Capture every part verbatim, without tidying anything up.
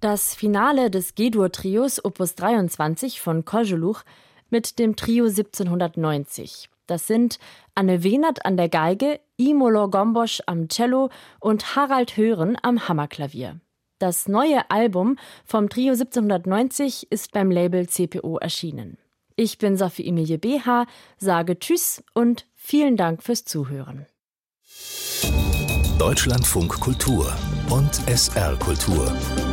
Das Finale des G-Dur-Trios Opus dreiundzwanzig von Koželuch mit dem Trio siebzehnhundertneunzig. Das sind Anne Wehnert an der Geige, Imolo Gombosch am Cello und Harald Hören am Hammerklavier. Das neue Album vom Trio siebzehnhundertneunzig ist beim Label C P O erschienen. Ich bin Sophie Emilie B H, sage Tschüss und vielen Dank fürs Zuhören. Deutschlandfunk Kultur und S R Kultur.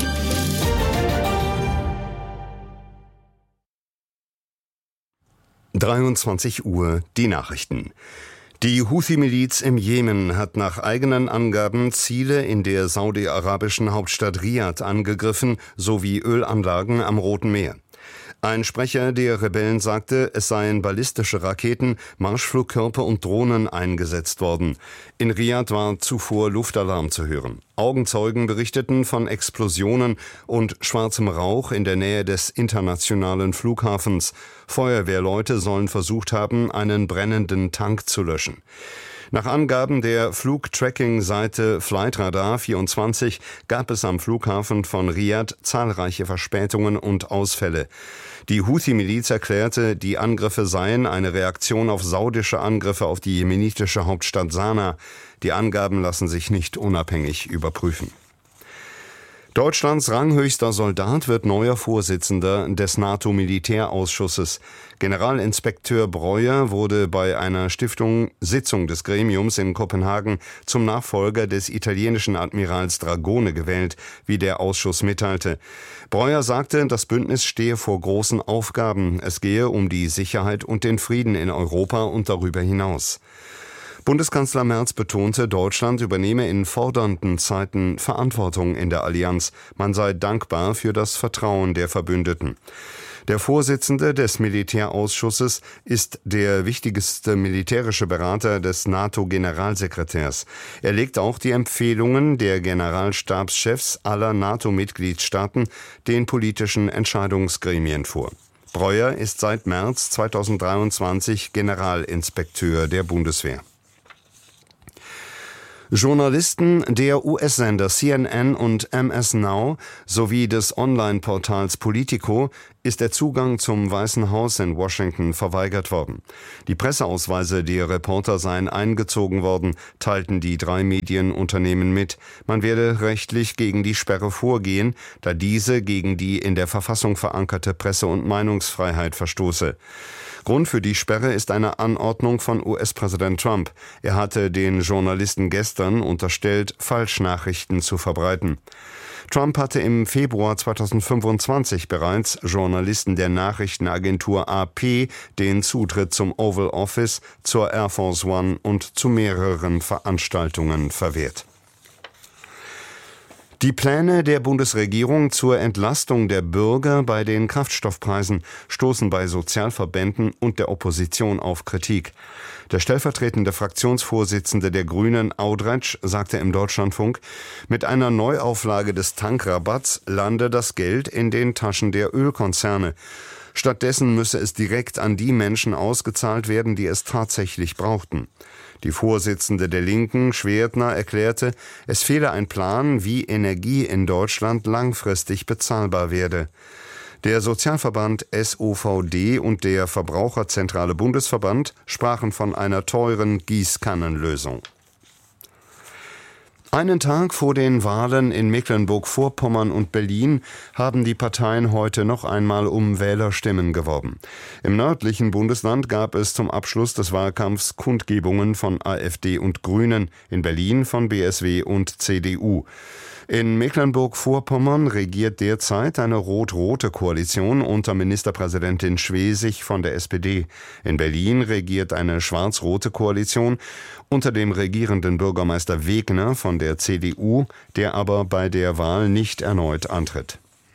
dreiundzwanzig Uhr, die Nachrichten. Die Houthi-Miliz im Jemen hat nach eigenen Angaben Ziele in der saudi-arabischen Hauptstadt Riad angegriffen, sowie Ölanlagen am Roten Meer. Ein Sprecher der Rebellen sagte, es seien ballistische Raketen, Marschflugkörper und Drohnen eingesetzt worden. In Riad war zuvor Luftalarm zu hören. Augenzeugen berichteten von Explosionen und schwarzem Rauch in der Nähe des internationalen Flughafens. Feuerwehrleute sollen versucht haben, einen brennenden Tank zu löschen. Nach Angaben der Flugtracking-Seite Flightradar vierundzwanzig gab es am Flughafen von Riad zahlreiche Verspätungen und Ausfälle. Die Houthi-Miliz erklärte, die Angriffe seien eine Reaktion auf saudische Angriffe auf die jemenitische Hauptstadt Sanaa. Die Angaben lassen sich nicht unabhängig überprüfen. Deutschlands ranghöchster Soldat wird neuer Vorsitzender des NATO-Militärausschusses. Generalinspekteur Breuer wurde bei einer Stiftung Sitzung des Gremiums in Kopenhagen zum Nachfolger des italienischen Admirals Dragone gewählt, wie der Ausschuss mitteilte. Breuer sagte, das Bündnis stehe vor großen Aufgaben. Es gehe um die Sicherheit und den Frieden in Europa und darüber hinaus. Bundeskanzler Merz betonte, Deutschland übernehme in fordernden Zeiten Verantwortung in der Allianz. Man sei dankbar für das Vertrauen der Verbündeten. Der Vorsitzende des Militärausschusses ist der wichtigste militärische Berater des NATO-Generalsekretärs. Er legt auch die Empfehlungen der Generalstabschefs aller NATO-Mitgliedstaaten den politischen Entscheidungsgremien vor. Breuer ist seit März zweitausenddreiundzwanzig Generalinspekteur der Bundeswehr. Journalisten der U S-Sender C N N und M S Now sowie des Online-Portals Politico ist der Zugang zum Weißen Haus in Washington verweigert worden. Die Presseausweise der Reporter seien eingezogen worden, teilten die drei Medienunternehmen mit. Man werde rechtlich gegen die Sperre vorgehen, da diese gegen die in der Verfassung verankerte Presse- und Meinungsfreiheit verstoße. Grund für die Sperre ist eine Anordnung von U S-Präsident Trump. Er hatte den Journalisten gestern unterstellt, Falschnachrichten zu verbreiten. Trump hatte im Februar zweitausendfünfundzwanzig bereits Journalisten der Nachrichtenagentur A P den Zutritt zum Oval Office, zur Air Force One und zu mehreren Veranstaltungen verwehrt. Die Pläne der Bundesregierung zur Entlastung der Bürger bei den Kraftstoffpreisen stoßen bei Sozialverbänden und der Opposition auf Kritik. Der stellvertretende Fraktionsvorsitzende der Grünen, Audretsch, sagte im Deutschlandfunk, mit einer Neuauflage des Tankrabatts lande das Geld in den Taschen der Ölkonzerne. Stattdessen müsse es direkt an die Menschen ausgezahlt werden, die es tatsächlich brauchten. Die Vorsitzende der Linken, Schwerdner, erklärte, es fehle ein Plan, wie Energie in Deutschland langfristig bezahlbar werde. Der Sozialverband S O V D und der Verbraucherzentrale Bundesverband sprachen von einer teuren Gießkannenlösung. Einen Tag vor den Wahlen in Mecklenburg-Vorpommern und Berlin haben die Parteien heute noch einmal um Wählerstimmen geworben. Im nördlichen Bundesland gab es zum Abschluss des Wahlkampfs Kundgebungen von A f D und Grünen, in Berlin von B S W und C D U. In Mecklenburg-Vorpommern regiert derzeit eine rot-rote Koalition unter Ministerpräsidentin Schwesig von der S P D. In Berlin regiert eine schwarz-rote Koalition unter dem regierenden Bürgermeister Wegner von der C D U, der aber bei der Wahl nicht erneut antritt.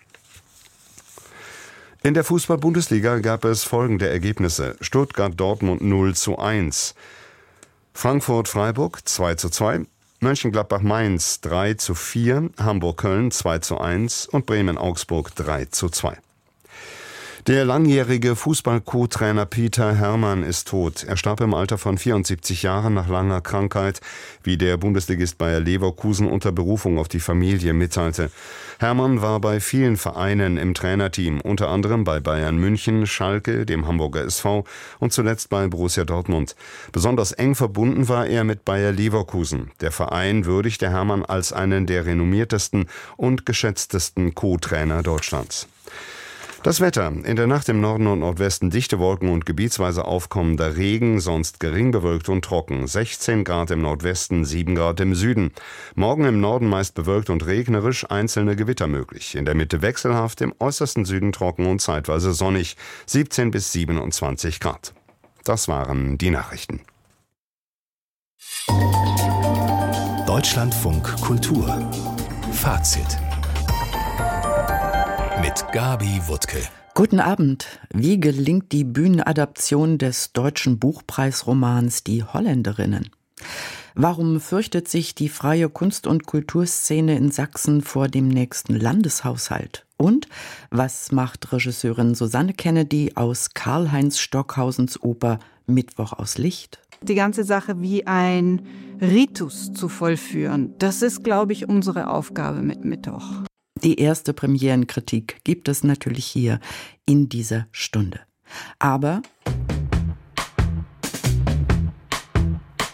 In der Fußball-Bundesliga gab es folgende Ergebnisse: Stuttgart-Dortmund null zu eins, Frankfurt-Freiburg zwei zu zwei, Mönchengladbach-Mainz drei zu vier, Hamburg-Köln zwei zu eins und Bremen-Augsburg drei zu zwei. Der langjährige Fußball-Co-Trainer Peter Herrmann ist tot. Er starb im Alter von vierundsiebzig Jahren nach langer Krankheit, wie der Bundesligist Bayer Leverkusen unter Berufung auf die Familie mitteilte. Herrmann war bei vielen Vereinen im Trainerteam, unter anderem bei Bayern München, Schalke, dem Hamburger S V und zuletzt bei Borussia Dortmund. Besonders eng verbunden war er mit Bayer Leverkusen. Der Verein würdigte Herrmann als einen der renommiertesten und geschätztesten Co-Trainer Deutschlands. Das Wetter. In der Nacht im Norden und Nordwesten dichte Wolken und gebietsweise aufkommender Regen, sonst gering bewölkt und trocken. sechzehn Grad im Nordwesten, sieben Grad im Süden. Morgen im Norden meist bewölkt und regnerisch, einzelne Gewitter möglich. In der Mitte wechselhaft, im äußersten Süden trocken und zeitweise sonnig, siebzehn bis siebenundzwanzig Grad. Das waren die Nachrichten. Deutschlandfunk Kultur. Fazit. Mit Gabi Wuttke. Guten Abend. Wie gelingt die Bühnenadaption des deutschen Buchpreisromans Die Holländerinnen? Warum fürchtet sich die freie Kunst- und Kulturszene in Sachsen vor dem nächsten Landeshaushalt? Und was macht Regisseurin Susanne Kennedy aus Karl-Heinz Stockhausens Oper Mittwoch aus Licht? Die ganze Sache wie ein Ritus zu vollführen, das ist, glaube ich, unsere Aufgabe mit Mittwoch. Die erste Premierenkritik gibt es natürlich hier in dieser Stunde. Aber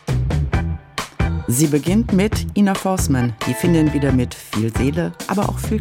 sie beginnt mit Ina Forsman, die Finnin wieder mit viel Seele, aber auch viel